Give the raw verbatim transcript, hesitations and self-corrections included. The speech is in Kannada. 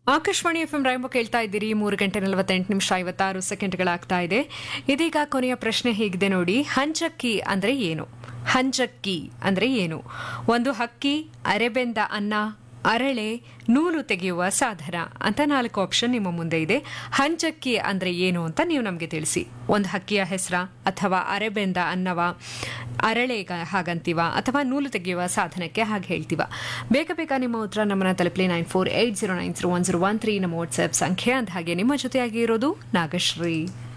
ಆಕಾಶವಾಣಿ ಎಫ್ ಎಂ ರಾಯಂಬ ಕೇಳ್ತಾ ಇದ್ದೀರಿ. ಮೂರು ಗಂಟೆ ನಲವತ್ತೆಂಟು ನಿಮಿಷ ಐವತ್ತಾರು ಸೆಕೆಂಡ್ಗಳಾಗ್ತಾ ಇದೆ. ಇದೀಗ ಕೊನೆಯ ಪ್ರಶ್ನೆ ಹೇಗಿದೆ ನೋಡಿ. ಹಂಚಕ್ಕಿ ಅಂದ್ರೆ ಏನು? ಹಂಚಕ್ಕಿ ಅಂದ್ರೆ ಏನು? ಒಂದು ಹಕ್ಕಿ, ಅರೆಬೆಂದ ಅನ್ನ, ಅರಳೆ, ನೂಲು ತೆಗೆಯುವ ಸಾಧನ ಅಂತ ನಾಲ್ಕು ಆಪ್ಷನ್ ನಿಮ್ಮ ಮುಂದೆ ಇದೆ. ಹಂಚಕ್ಕಿ ಅಂದ್ರೆ ಏನು ಅಂತ ನೀವು ನಮಗೆ ತಿಳಿಸಿ. ಒಂದು ಹಕ್ಕಿಯ ಹೆಸರ, ಅಥವಾ ಅರೆಬೆಂದ ಅನ್ನವ, ಅರಳೆ ಹಾಗಂತೀವ, ಅಥವಾ ನೂಲು ತೆಗೆಯುವ ಸಾಧನಕ್ಕೆ ಹಾಗೆ ಹೇಳ್ತೀವ. ಬೇಗ ಬೇಗ ನಿಮ್ಮ ಉತ್ತರ ನಮ್ಮನ್ನ ತಲುಪಲಿ. Nine four eight zero nine zero one zero one three ನಮ್ಮ ವಾಟ್ಸ್ಆಪ್ ಸಂಖ್ಯೆ. ಅಂದ ಹಾಗೆ ನಿಮ್ಮ ಜೊತೆಯಾಗಿ ಇರೋದು ನಾಗಶ್ರೀ.